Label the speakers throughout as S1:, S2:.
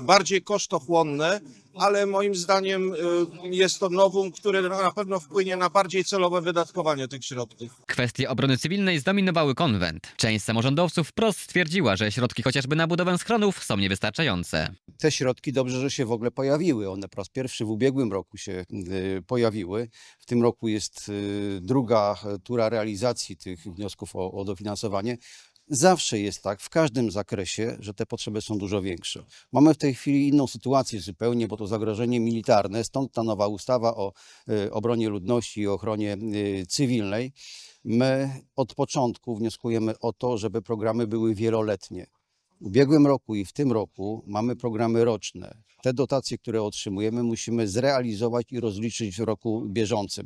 S1: bardziej kosztochłonne, ale moim zdaniem jest to novum, które na pewno wpłynie na bardziej celowe wydatkowanie tych środków.
S2: Kwestie obrony cywilnej zdominowały konwent. Część samorządowców wprost stwierdziła, że środki chociażby na budowę schronów są niewystarczające.
S3: Te środki dobrze, że się w ogóle pojawiły. One po raz pierwszy w ubiegłym roku się pojawiły. W tym roku jest druga tura realizacji tych wniosków o dofinansowanie. Zawsze jest tak, w każdym zakresie, że te potrzeby są dużo większe. Mamy w tej chwili inną sytuację zupełnie, bo to zagrożenie militarne, stąd ta nowa ustawa o obronie ludności i ochronie cywilnej. My od początku wnioskujemy o to, żeby programy były wieloletnie. W ubiegłym roku i w tym roku mamy programy roczne. Te dotacje, które otrzymujemy, musimy zrealizować i rozliczyć w roku bieżącym.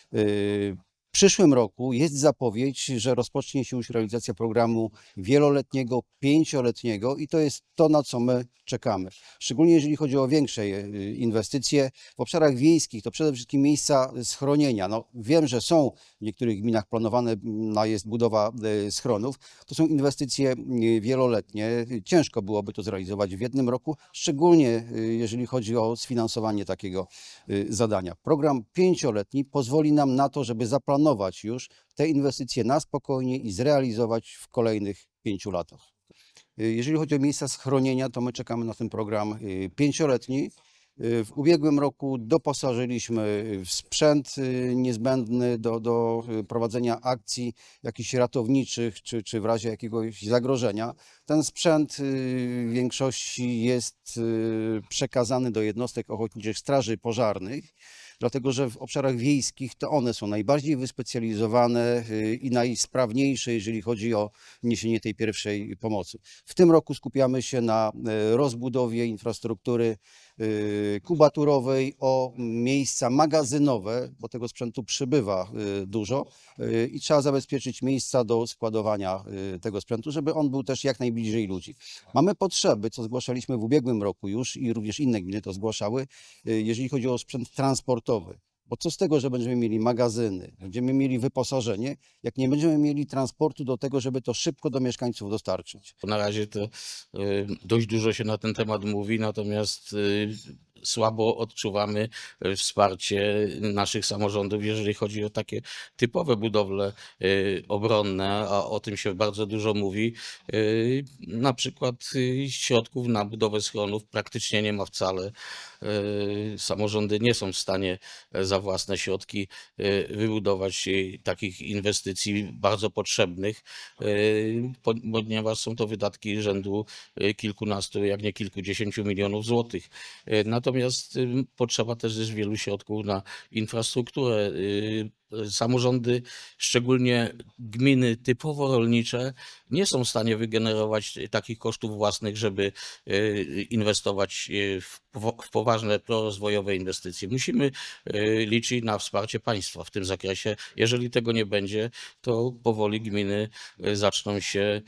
S3: W przyszłym roku jest zapowiedź, że rozpocznie się już realizacja programu wieloletniego, 5-letniego i to jest to, na co my czekamy. Szczególnie jeżeli chodzi o większe inwestycje w obszarach wiejskich, to przede wszystkim miejsca schronienia. No, wiem, że są w niektórych gminach planowane jest budowa schronów. To są inwestycje wieloletnie. Ciężko byłoby to zrealizować w jednym roku, szczególnie jeżeli chodzi o sfinansowanie takiego zadania. Program 5-letni pozwoli nam na to, żeby zaplanować już te inwestycje na spokojnie i zrealizować w kolejnych 5 latach. Jeżeli chodzi o miejsca schronienia, to my czekamy na ten program 5-letni. W ubiegłym roku doposażyliśmy w sprzęt niezbędny do prowadzenia akcji jakichś ratowniczych czy w razie jakiegoś zagrożenia. Ten sprzęt w większości jest przekazany do jednostek ochotniczych straży pożarnych, dlatego że w obszarach wiejskich to one są najbardziej wyspecjalizowane i najsprawniejsze, jeżeli chodzi o niesienie tej pierwszej pomocy. W tym roku skupiamy się na rozbudowie infrastruktury kubaturowej, o miejsca magazynowe, bo tego sprzętu przybywa dużo i trzeba zabezpieczyć miejsca do składowania tego sprzętu, żeby on był też jak najbliżej ludzi. Mamy potrzeby, co zgłaszaliśmy w ubiegłym roku już i również inne gminy to zgłaszały, jeżeli chodzi o sprzęt transportowy. Bo co z tego, że będziemy mieli magazyny, będziemy mieli wyposażenie, jak nie będziemy mieli transportu do tego, żeby to szybko do mieszkańców dostarczyć.
S4: Na razie to dość dużo się na ten temat mówi, natomiast słabo odczuwamy wsparcie naszych samorządów, jeżeli chodzi o takie typowe budowle obronne, a o tym się bardzo dużo mówi. Na przykład środków na budowę schronów praktycznie nie ma wcale. Samorządy nie są w stanie za własne środki wybudować takich inwestycji bardzo potrzebnych, ponieważ są to wydatki rzędu kilkunastu, jak nie kilkudziesięciu milionów złotych. Natomiast potrzeba też wielu środków na infrastrukturę. Samorządy, szczególnie gminy typowo rolnicze, nie są w stanie wygenerować takich kosztów własnych, żeby inwestować w poważne prorozwojowe inwestycje. Musimy liczyć na wsparcie państwa w tym zakresie. Jeżeli tego nie będzie, to powoli gminy zaczną się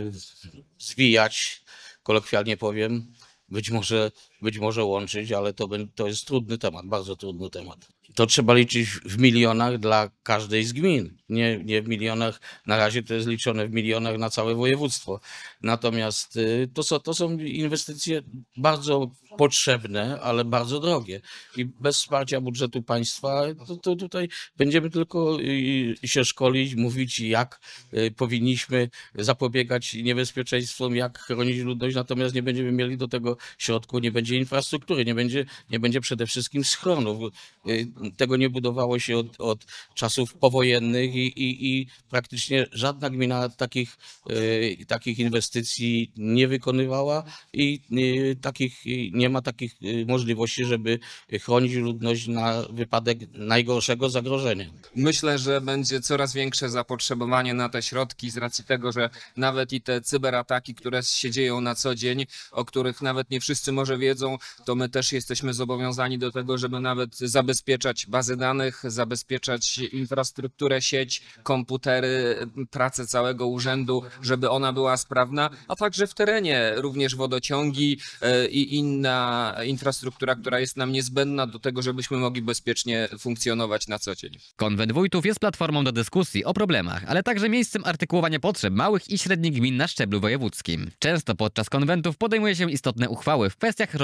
S4: zwijać, kolokwialnie powiem. Być może łączyć, ale to jest trudny temat, bardzo trudny temat. To trzeba liczyć w milionach dla każdej z gmin, nie w milionach, na razie to jest liczone w milionach na całe województwo. Natomiast to są inwestycje bardzo potrzebne, ale bardzo drogie. I bez wsparcia budżetu państwa to tutaj będziemy tylko się szkolić, mówić, jak powinniśmy zapobiegać niebezpieczeństwom, jak chronić ludność, natomiast nie będziemy mieli do tego środków, nie będzie infrastruktury, nie będzie przede wszystkim schronów. Tego nie budowało się od czasów powojennych i praktycznie żadna gmina takich inwestycji nie wykonywała i nie ma takich możliwości, żeby chronić ludność na wypadek najgorszego zagrożenia.
S5: Myślę, że będzie coraz większe zapotrzebowanie na te środki z racji tego, że nawet i te cyberataki, które się dzieją na co dzień, o których nawet nie wszyscy może wiedzą, to my też jesteśmy zobowiązani do tego, żeby nawet zabezpieczać bazy danych, zabezpieczać infrastrukturę, sieć, komputery, pracę całego urzędu, żeby ona była sprawna, a także w terenie również wodociągi i inna infrastruktura, która jest nam niezbędna do tego, żebyśmy mogli bezpiecznie funkcjonować na co dzień.
S2: Konwent Wójtów jest platformą do dyskusji o problemach, ale także miejscem artykułowania potrzeb małych i średnich gmin na szczeblu wojewódzkim. Często podczas konwentów podejmuje się istotne uchwały w kwestiach